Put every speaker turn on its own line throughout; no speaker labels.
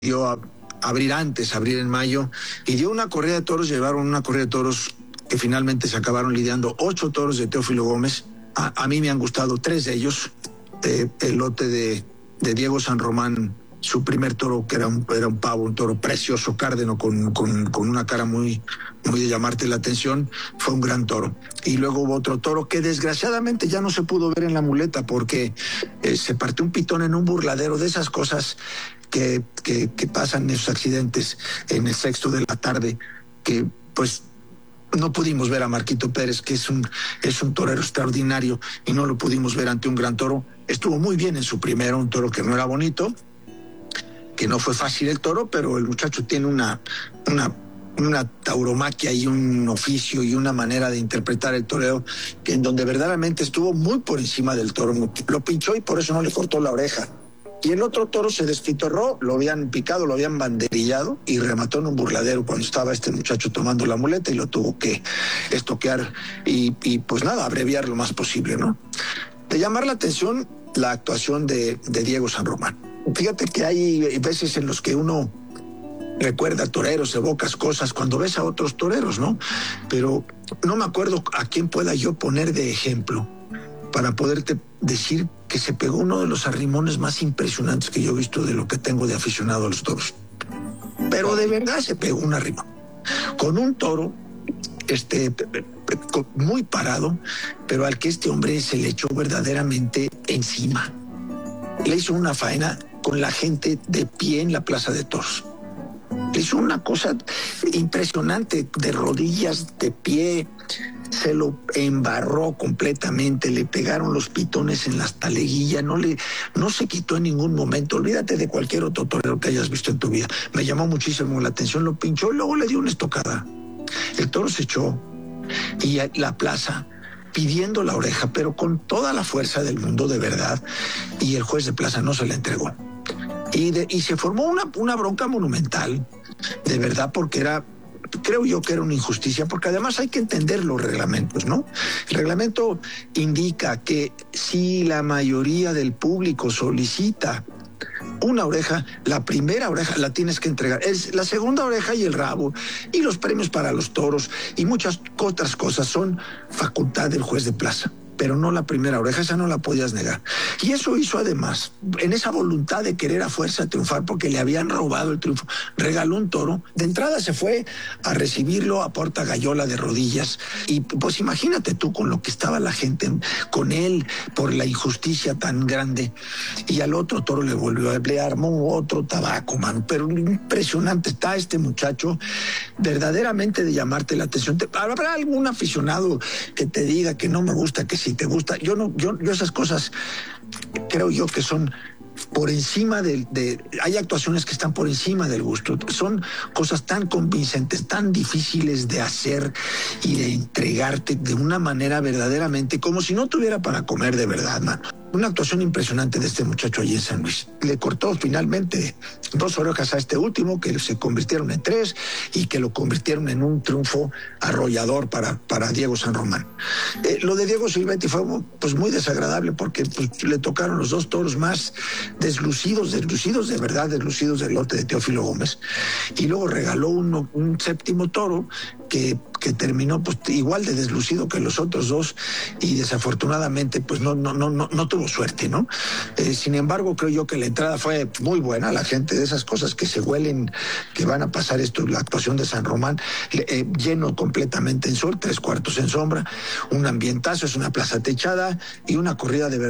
dio a abrir en mayo, y dio una corrida de toros, llevaron una corrida de toros que finalmente se acabaron lidiando 8 toros de Teófilo Gómez. A mí me han gustado 3 de ellos. El lote de Diego San Román, su primer toro, que era un pavo, un toro precioso, cárdeno, con una cara muy de llamarte la atención, fue un gran toro. Y luego hubo otro toro que desgraciadamente ya no se pudo ver en la muleta porque se partió un pitón en un burladero, de esas cosas que pasan, esos accidentes en el 6 de la tarde, que pues no pudimos ver a Marquito Pérez, que es un torero extraordinario, y no lo pudimos ver ante un gran toro. Estuvo muy bien en su primero, un toro que no era bonito, que no fue fácil el toro, pero el muchacho tiene una tauromaquia y un oficio y una manera de interpretar el toreo que en donde verdaderamente estuvo muy por encima del toro. Lo pinchó y por eso no le cortó la oreja. Y el otro toro se despitorró, lo habían picado, lo habían banderillado y remató en un burladero cuando estaba este muchacho tomando la muleta, y lo tuvo que estoquear y pues nada, abreviar lo más posible, ¿no? De llamar la atención la actuación de Diego San Román. Fíjate que hay veces en los que uno recuerda toreros, evocas cosas cuando ves a otros toreros, ¿no? Pero no me acuerdo a quién pueda yo poner de ejemplo para poderte decir que se pegó uno de los arrimones más impresionantes que yo he visto de lo que tengo de aficionado a los toros. Pero de verdad se pegó un arrimón. Con un toro muy parado, pero al que este hombre se le echó verdaderamente encima. Le hizo una faena con la gente de pie en la Plaza de Toros. Le hizo una cosa impresionante, de rodillas, de pie, se lo embarró completamente, le pegaron los pitones en las taleguillas, no se quitó en ningún momento. Olvídate de cualquier otro torero que hayas visto en tu vida. Me llamó muchísimo la atención, lo pinchó y luego le dio una estocada. El toro se echó y la plaza pidiendo la oreja, pero con toda la fuerza del mundo, de verdad, y el juez de plaza no se la entregó. Y se formó una bronca monumental, de verdad, porque creo yo que era una injusticia, porque además hay que entender los reglamentos, ¿no? El reglamento indica que si la mayoría del público solicita una oreja, la primera oreja la tienes que entregar. Es la segunda oreja y el rabo, y los premios para los toros, y muchas otras cosas son facultad del juez de plaza, pero no la primera oreja, esa no la podías negar. Y eso hizo además, en esa voluntad de querer a fuerza triunfar porque le habían robado el triunfo, regaló un toro. De entrada se fue a recibirlo a Porta Gallola de rodillas, y pues imagínate tú con lo que estaba la gente con él por la injusticia tan grande. Y al otro toro le armó otro tabaco, mano. Pero impresionante está este muchacho, verdaderamente de llamarte la atención. ¿Habrá algún aficionado que te diga que no me gusta, que si te gusta? Yo esas cosas creo yo que son por encima hay actuaciones que están por encima del gusto. Son cosas tan convincentes, tan difíciles de hacer y de entregarte de una manera verdaderamente como si no tuviera para comer, de verdad, mano. Una actuación impresionante de este muchacho allí en San Luis. Le cortó finalmente 2 orejas a este último, que se convirtieron en 3 y que lo convirtieron en un triunfo arrollador para Diego San Román. Lo de Diego Silvetti fue pues muy desagradable porque pues, le tocaron los 2 toros más deslucidos de verdad, deslucidos del lote de Teófilo Gómez. Y luego regaló un 7º toro que terminó pues igual de deslucido que los otros 2, y desafortunadamente pues no tuvo suerte, ¿no? Sin embargo, creo yo que la entrada fue muy buena. La gente, de esas cosas que se huelen, que van a pasar esto, la actuación de San Román, lleno completamente en sol, 3/4 en sombra, un ambientazo, es una plaza techada y una corrida de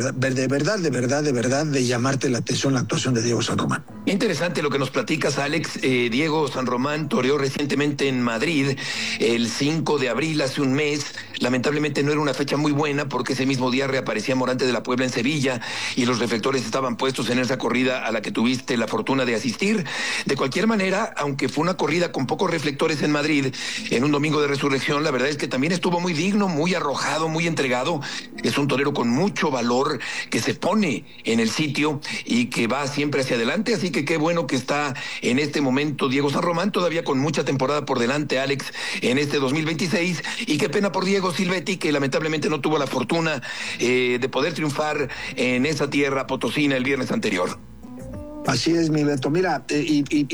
verdad de llamarte la atención la actuación de Diego San Román.
Interesante lo que nos platicas, Alex. Diego San Román toreó recientemente en Madrid, el 5 de abril, hace un mes. Lamentablemente no era una fecha muy buena porque ese mismo día reaparecía Morante de la Puebla en Sevilla y los reflectores estaban puestos en esa corrida a la que tuviste la fortuna de asistir. De cualquier manera, aunque fue una corrida con pocos reflectores en Madrid, en un domingo de resurrección, la verdad es que también estuvo muy digno, muy arrojado, muy entregado. Es un torero con mucho valor, que se pone en el sitio y que va siempre hacia adelante, así que qué bueno que está en este momento Diego San Román, todavía con mucha temporada por delante, Alex, en este 2026, y qué pena por Diego Silvetti, que lamentablemente no tuvo la fortuna de poder triunfar en esa tierra potosina el viernes anterior.
Así es, mi Beto. Mira, y